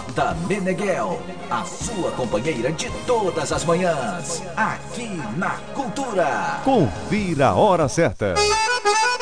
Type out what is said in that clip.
da Meneghel, a sua companheira de todas as manhãs, aqui na Cultura. Confira a hora certa.